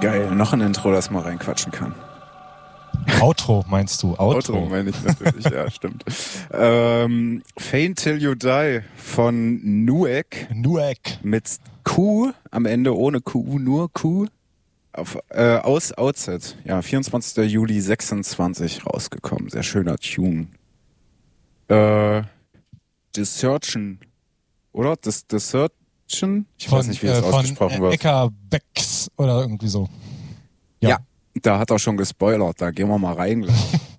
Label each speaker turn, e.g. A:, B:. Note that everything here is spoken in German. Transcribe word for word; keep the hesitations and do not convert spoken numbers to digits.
A: Geil, noch ein Intro, das man reinquatschen kann.
B: Outro meinst du? Outro,
A: Outro meine ich natürlich, ja, stimmt. Ähm, Faint Till You Die von Nuek.
B: Nuek.
A: Mit Q am Ende, ohne Q, nur Q. Auf, äh, aus Outset, ja, vierundzwanzigster Juli sechsundzwanzig rausgekommen. Sehr schöner Tune. Äh, Desertion, oder? Des, Desertion? Ich
B: von,
A: weiß nicht, wie das
B: äh,
A: ausgesprochen
B: von
A: wird.
B: Eka Becks oder irgendwie so.
A: Ja. ja, da hat er schon gespoilert, da gehen wir mal rein.